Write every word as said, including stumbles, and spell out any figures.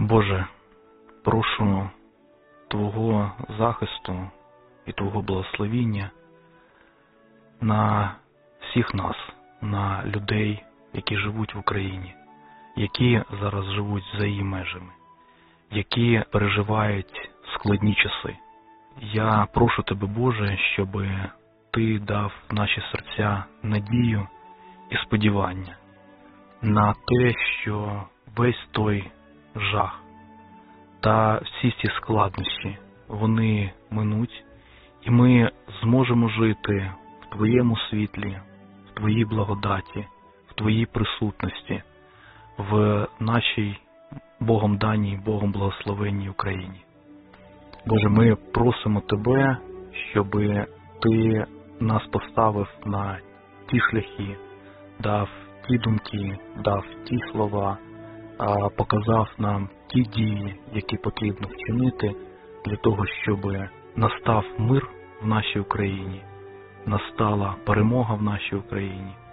Боже, прошу Твого захисту і Твого благословіння на всіх нас, на людей, які живуть в Україні, які зараз живуть за її межами, які переживають складні часи. Я прошу Тебе, Боже, щоб Ти дав в наші серця надію і сподівання на те, що весь той жах та всі ці складнощі, вони минуть, і ми зможемо жити в Твоєму світлі, в Твоїй благодаті, в Твоїй присутності, в нашій Богом даній, Богом благословенній Україні. Боже, ми просимо Тебе, щоб Ти нас поставив на ті шляхи, дав ті думки, дав ті слова, показав нам ті дії, які потрібно вчинити для того, щоб настав мир в нашій Україні, настала перемога в нашій Україні,